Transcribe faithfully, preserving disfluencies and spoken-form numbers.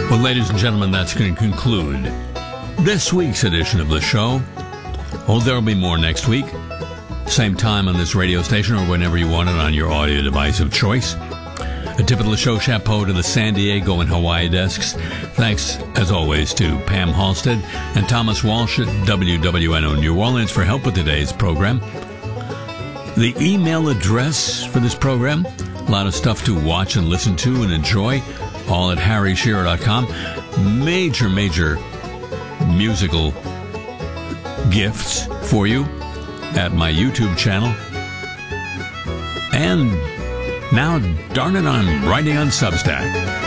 Well, ladies and gentlemen, that's going to conclude this week's edition of the show. Oh, there'll be more next week. Same time on this radio station or whenever you want it on your audio device of choice. A tip of the show chapeau to the San Diego and Hawaii desks. Thanks, as always, to Pam Halstead and Thomas Walsh at W W N O New Orleans for help with today's program. The email address for this program, a lot of stuff to watch and listen to and enjoy, all at harry shearer dot com. Major, major musical gifts for you at my YouTube channel. And now, darn it, I'm writing on Substack.